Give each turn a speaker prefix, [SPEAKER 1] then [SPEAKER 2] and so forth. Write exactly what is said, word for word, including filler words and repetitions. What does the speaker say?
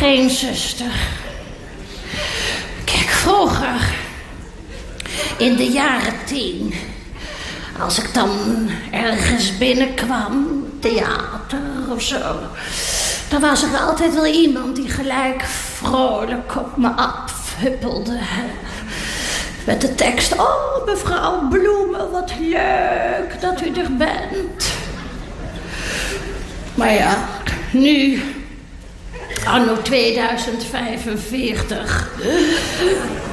[SPEAKER 1] geen zuster. Kijk, vroeger, in de jaren tien, als ik dan ergens binnenkwam, theater of zo, dan was er altijd wel iemand die gelijk vrolijk op me afhuppelde. Met de tekst, oh mevrouw Bloemen, wat leuk dat u er bent. Maar ja, nu, anno tweeduizend vijfenveertig,